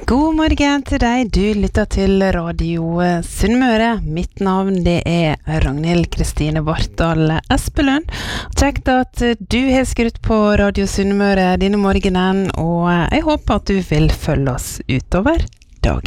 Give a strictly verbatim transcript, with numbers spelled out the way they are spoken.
God morgen til deg, du lytter til Radio Sunnmøre. Mitt navn det er Ragnhild Kristine Bartdal Espelund. Kjekt at du har skrutt på Radio Sunnmøre denne morgenen, og jeg håper at du vil følge oss utover